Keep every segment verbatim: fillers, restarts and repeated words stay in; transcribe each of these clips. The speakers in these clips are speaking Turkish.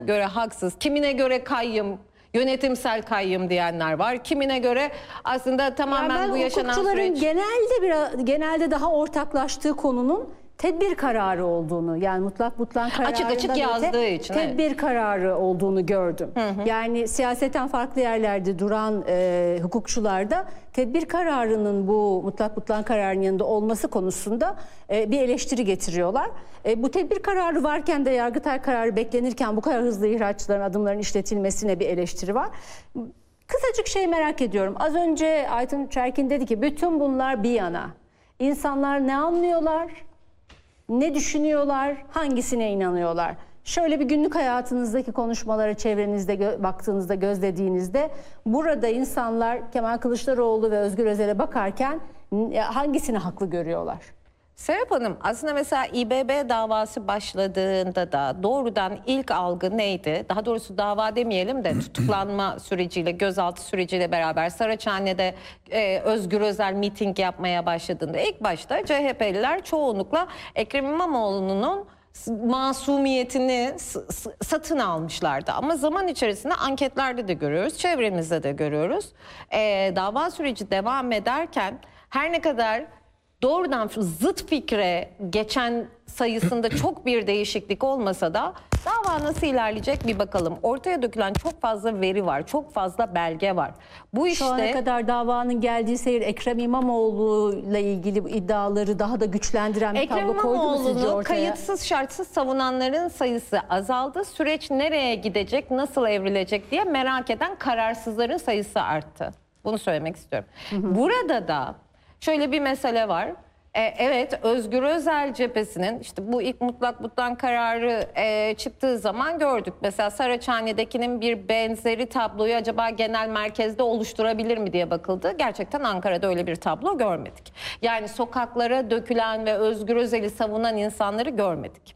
göre haksız, kimine göre kayyım, yönetimsel kayyım diyenler var. Kimine göre aslında tamamen yani bu yaşanan hukukçuların süreç... genelde biraz, genelde daha ortaklaştığı konunun tedbir kararı olduğunu, yani mutlak mutlak kararından Açık açık yazdığı için, tedbir evet. kararı olduğunu gördüm. Hı hı. Yani siyaseten farklı yerlerde duran e, hukukçularda tedbir kararının bu mutlak mutlak kararın yanında olması konusunda e, bir eleştiri getiriyorlar. E, bu tedbir kararı varken de Yargıtay kararı beklenirken bu kadar hızlı ihraçların, adımların işletilmesine bir eleştiri var. Kısacık şey merak ediyorum. Az önce Aytun Çerkin dedi ki bütün bunlar bir yana. İnsanlar ne anlıyorlar? Ne düşünüyorlar, hangisine inanıyorlar? Şöyle bir günlük hayatınızdaki konuşmalara, çevrenizde gö baktığınızda, gözlediğinizde burada insanlar Kemal Kılıçdaroğlu ve Özgür Özel'e bakarken hangisini haklı görüyorlar? Serap Hanım, aslında mesela İ B B davası başladığında da doğrudan ilk algı neydi? Daha doğrusu dava demeyelim de tutuklanma süreciyle, gözaltı süreciyle beraber Saraçhane'de e, Özgür Özel miting yapmaya başladığında ilk başta C H P'liler çoğunlukla Ekrem İmamoğlu'nun masumiyetini satın almışlardı. Ama zaman içerisinde anketlerde de görüyoruz, çevremizde de görüyoruz. E, dava süreci devam ederken her ne kadar doğrudan zıt fikre geçen sayısında çok bir değişiklik olmasa da dava nasıl ilerleyecek bir bakalım. Ortaya dökülen çok fazla veri var, çok fazla belge var. Bu işte şu ana kadar davanın geldiği seyir Ekrem İmamoğlu'yla ilgili iddiaları daha da güçlendiren bir Ekrem tablo koydu mu sizce İmamoğlu'nu ortaya? kayıtsız şartsız savunanların sayısı azaldı. Süreç nereye gidecek, nasıl evrilecek diye merak eden kararsızların sayısı arttı. Bunu söylemek istiyorum. Hı hı. Burada da şöyle bir mesele var. Ee, evet, Özgür Özel cephesinin işte bu ilk mutlak mutlak kararı e, çıktığı zaman gördük. Mesela Saraçhane'dekinin bir benzeri tabloyu acaba genel merkezde oluşturabilir mi diye bakıldı. Gerçekten Ankara'da öyle bir tablo görmedik. Yani sokaklara dökülen ve Özgür Özel'i savunan insanları görmedik.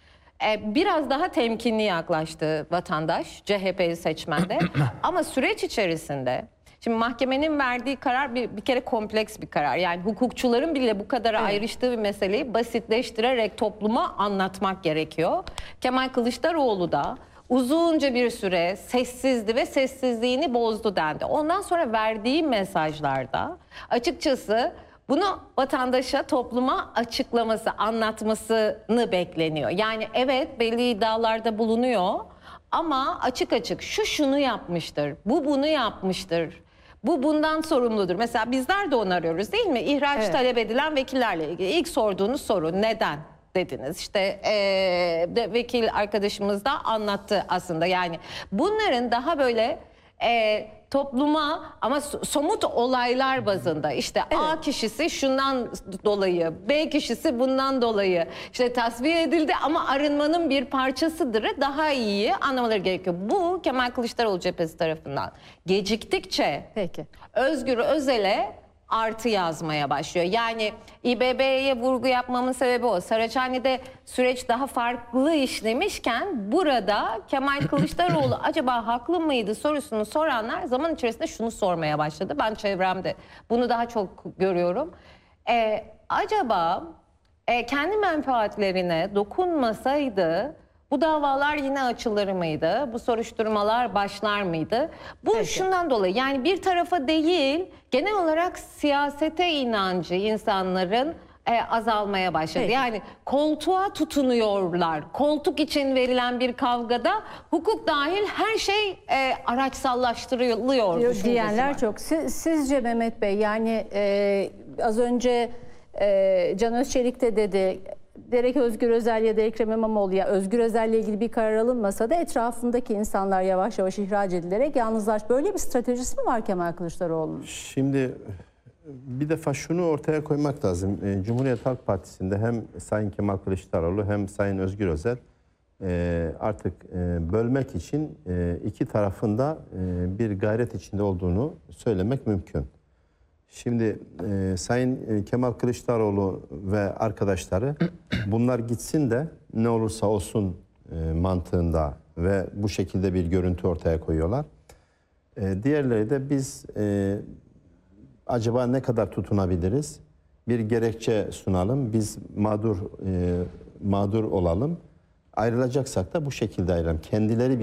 Ee, biraz daha temkinli yaklaştı vatandaş C H P'li seçmende. Ama süreç içerisinde... Şimdi mahkemenin verdiği karar bir, bir kere kompleks bir karar. Yani hukukçuların bile bu kadar evet. ayrıştığı bir meseleyi basitleştirerek topluma anlatmak gerekiyor. Kemal Kılıçdaroğlu da uzunca bir süre sessizdi ve sessizliğini bozdu dendi. Ondan sonra verdiği mesajlarda açıkçası bunu vatandaşa, topluma açıklaması, anlatmasını bekleniyor. Yani evet, belli iddialarda bulunuyor ama açık açık şu şunu yapmıştır, bu bunu yapmıştır. Bu bundan sorumludur. Mesela bizler de onu arıyoruz değil mi? İhraç evet. talep edilen vekillerle ilgili. İlk sorduğunuz soru neden dediniz. İşte ee, de, vekil arkadaşımız da anlattı aslında. Yani bunların daha böyle e, topluma ama somut olaylar bazında işte evet. A kişisi şundan dolayı, B kişisi bundan dolayı işte tasfiye edildi ama arınmanın bir parçasıdır daha iyi anlamaları gerekiyor. Bu Kemal Kılıçdaroğlu cephesi tarafından geciktikçe Peki. Özgür Özel'e artı yazmaya başlıyor. Yani İ B B'ye vurgu yapmamın sebebi o. Saraçhane'de süreç daha farklı işlemişken burada Kemal Kılıçdaroğlu acaba haklı mıydı sorusunu soranlar zaman içerisinde şunu sormaya başladı. Ben çevremde bunu daha çok görüyorum. Ee, acaba e, kendi menfaatlerine dokunmasaydı bu davalar yine açılır mıydı? Bu soruşturmalar başlar mıydı? Bu Peki. şundan dolayı, yani bir tarafa değil, genel olarak siyasete inancı insanların e, azalmaya başladı. Peki. Yani koltuğa tutunuyorlar. Koltuk için verilen bir kavgada hukuk dahil her şey e, araçsallaştırılıyor diyenler var. çok. Siz, sizce Mehmet Bey, yani e, az önce e, Can Özçelik de dedi, gerek Özgür Özel ya da Ekrem İmamoğlu, ya Özgür Özel'le ilgili bir karar alınmasa da etrafındaki insanlar yavaş yavaş ihraç edilerek yalnızlaş. Böyle bir stratejisi mi var Kemal Kılıçdaroğlu'nun? Şimdi bir defa şunu ortaya koymak lazım. Cumhuriyet Halk Partisi'nde hem Sayın Kemal Kılıçdaroğlu hem Sayın Özgür Özel artık bölmek için iki tarafında bir gayret içinde olduğunu söylemek mümkün. Şimdi e, Sayın Kemal Kılıçdaroğlu ve arkadaşları bunlar gitsin de ne olursa olsun e, mantığında ve bu şekilde bir görüntü ortaya koyuyorlar. E, diğerleri de biz e, acaba ne kadar tutunabiliriz? Bir gerekçe sunalım, biz mağdur e, mağdur olalım. ayrılacaksak da bu şekilde ayrılalım. Kendileri bir